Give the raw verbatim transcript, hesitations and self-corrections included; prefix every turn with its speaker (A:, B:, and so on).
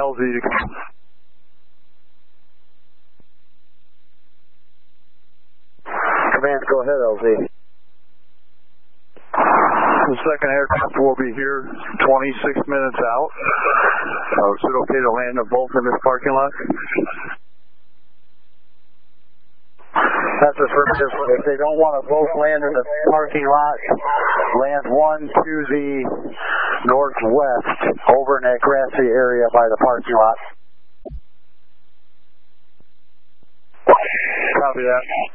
A: L Z to come.
B: Command, go ahead, L Z.
A: The second aircraft will be here twenty-six minutes out. Uh, is it okay to land them both in this parking lot?
B: That's affirmative. If they don't want to both land in the parking lot, land one to the northwest over in that grassy area by the parking lot.
A: Copy that.